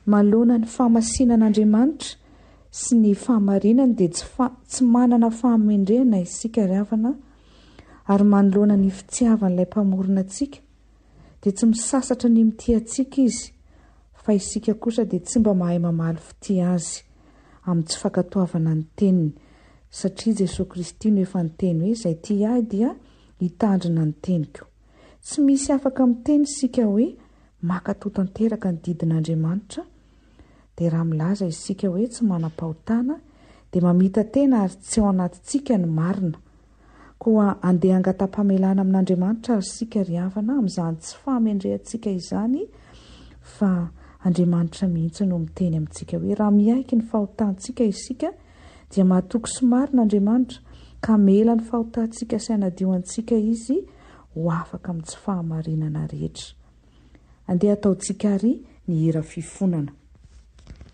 Manoloana ny fahamasinan'Andriamanitra sy ny fahamarinany dia tsy manana fahamendrena isika ry havana, ary manoloana ny fitiavan'ilay mpamorona antsika dia tsy misasatra ny mitia antsika izy, fa isika kosa dia tsy mba mahay mamaly fitia azy amin'ny tsy fankatoavana ny teniny, satria Jesosy Kristy no efa niteny hoe izay tia ahy dia hitandrina ny teniko. Tsy misy afaka miteny isika hoe mankatoa tanteraka ny didin'Andriamanitra, dia raha milaza isika hoe tsy manam-pahotana dia mamita tena ary tsy ao anatintsika ny marina. Koa andeha hangatam-pamelana amin'Andriamanitra ary isika ry havana amin'izany tsy fahamendrehantsika izany, fa Andriamanitra mihitsy no miteny amintsika hoe raha miaiky ny fahotantsika isika dia mahatoky sy marin'Andriamanitra ka mela ny fahotantsika sy hanadioantsika izy ho afaka amin'ny tsy fahamarinana rehetra. Andeha ataontsika ary ny hira fifonana.